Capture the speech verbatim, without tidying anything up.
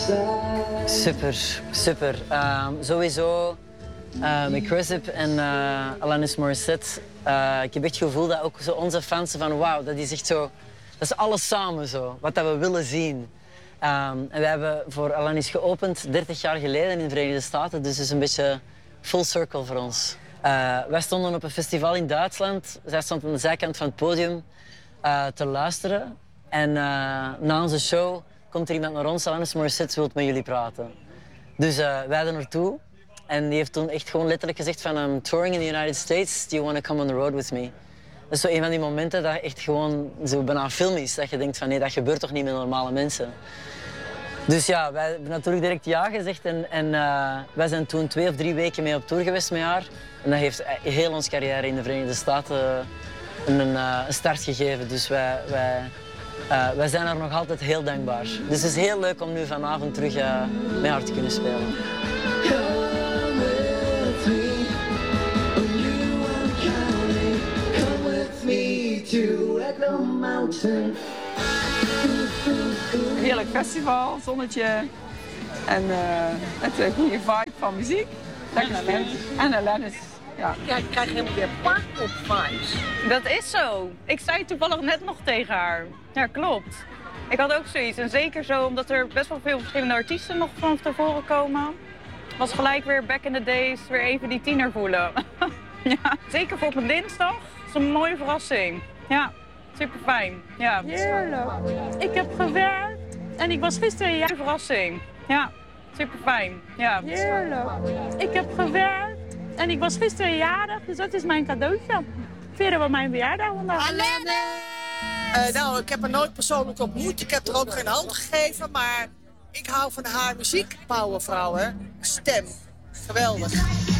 Super, super. Um, sowieso uh, met Chris en uh, Alanis Morissette. Uh, ik heb echt het gevoel dat ook zo onze fans van wauw, dat is echt zo, dat is alles samen zo, wat dat we willen zien. Um, en we hebben voor Alanis geopend dertig jaar geleden in de Verenigde Staten, dus het is een beetje full circle voor ons. Uh, wij stonden op een festival in Duitsland, zij stond aan de zijkant van het podium uh, te luisteren. En uh, na onze show komt er iemand naar ons, Alanis Morissette wil met jullie praten. Dus uh, wij er naartoe. En die heeft toen echt gewoon letterlijk gezegd van I'm touring in the United States, do you want to come on the road with me? Dat is zo een van die momenten dat echt gewoon zo bijna een film is. Dat je denkt van nee, dat gebeurt toch niet met normale mensen. Dus ja, wij hebben natuurlijk direct ja gezegd en, en uh, wij zijn toen twee of drie weken mee op tour geweest met haar. En dat heeft heel onze carrière in de Verenigde Staten een, een, een start gegeven. Dus wij, wij, uh, wij zijn haar nog altijd heel dankbaar. Dus het is heel leuk om nu vanavond terug uh, met haar te kunnen spelen. Heerlijk festival, zonnetje en uh, met een goede vibe van muziek. Lekker stil. En Alanis. Ja. Ja, ik krijg helemaal weer parkpop vibes. Dat is zo. Ik zei toevallig net nog tegen haar. Ja, klopt. Ik had ook zoiets. En zeker zo, omdat er best wel veel verschillende artiesten nog van tevoren komen. Was gelijk weer back in the days, weer even die tiener voelen. Ja, zeker voor op een dinsdag. Dat is een mooie verrassing. Ja, super fijn. Ja. Heerlijk. Ik heb gewerkt en ik was gisteren... Ja. Verrassing. Ja, super fijn. Ja. Heerlijk. Ik heb gewerkt en ik was gisteren jarig, dus dat is mijn cadeautje. Vieren we mijn verjaardag vandaag. Uh, nou, ik heb haar nooit persoonlijk ontmoet. Ik heb er ook geen hand gegeven, maar ik hou van haar muziek. Powervrouw, hè. Stem. Geweldig.